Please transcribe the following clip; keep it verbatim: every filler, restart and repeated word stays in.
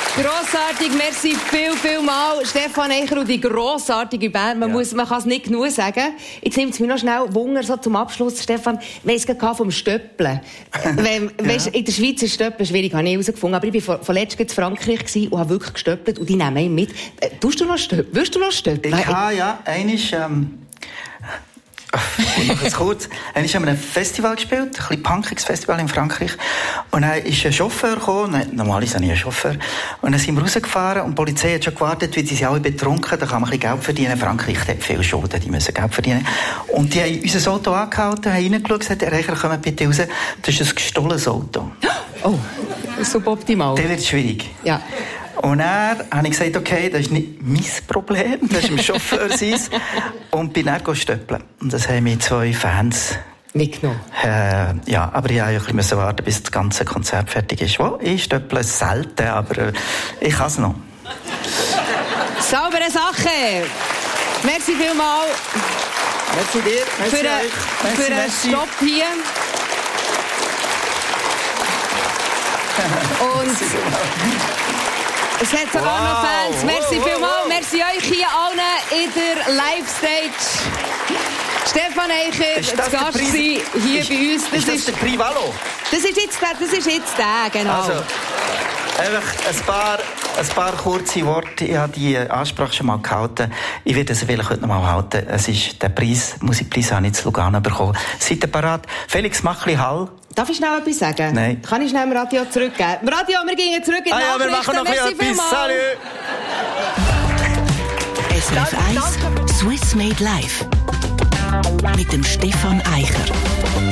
Grossartig, merci viel, viel mal. Stefan Eicher und die grossartige Band. Man, ja. muss, man kann es nicht genug sagen. Jetzt nimmt es mich noch schnell Wunder, so zum Abschluss, Stefan. Wir haben es gerade vom Stöppeln. Wenn, ja. weißt, in der Schweiz ist Stöppeln schwierig, habe ich herausgefunden. Aber ich war vorletzt in Frankreich und habe wirklich gestöppelt und die nehmen ihn mit. Tust du noch stöppeln? Willst du noch stöppeln? Ich habe, ja. Einmal, ähm ich mache es kurz. Er ist an einem Festival gespielt, ein bisschen punkiges Festival in Frankreich. Und dann ist ein Chauffeur gekommen. Normalerweise habe ich einen Chauffeur. Und dann sind wir rausgefahren und die Polizei hat schon gewartet, weil sie sind alle betrunken. Da kann man ein bisschen Geld verdienen. Frankreich hat viele Schulden, die müssen Geld verdienen. Und die haben unser Auto angehalten, haben reingeschaut und gesagt, Herr Eicher, kommt bitte raus. Das ist ein gestohlenes Auto. Oh, suboptimal. Das wird schwierig. Ja. Und dann habe ich gesagt, okay, das ist nicht mein Problem, das ist dem Chauffeur sein. Und bin dann stöppeln. Und das haben mir zwei Fans mitgenommen. Äh, ja, aber ich musste ein bisschen warten, bis das ganze Konzert fertig ist. Well, ich stöpple selten, aber äh, ich kann es noch. Saubere Sache. Merci vielmals. Merci dir. Merci für euch. Merci, für einen Stopp hier. Und es hat sogar wow. noch Fans. Merci wow, vielmals. Wow. Merci euch hier allen in der Live-Stage. Stefan Eicher, zu Gast hier ist, bei uns. Das ist das ist der Privalo? Das ist jetzt der, das ist jetzt der, genau. Also, einfach ein paar, ein paar kurze Worte. Ich habe die Ansprache schon mal gehalten. Ich werde es vielleicht heute noch mal halten. Es ist der Preis, Musikpreis habe ich in Lugano bekommen. Seid ihr bereit? Felix Machli-Hall. Darf ich schnell etwas sagen? Nein. Kann ich schnell im Radio zurückgeben? Radio, wir gehen zurück in die ah, ja, wir machen noch etwas. Salut! S R F eins Swiss Made Live mit dem Stefan Eicher.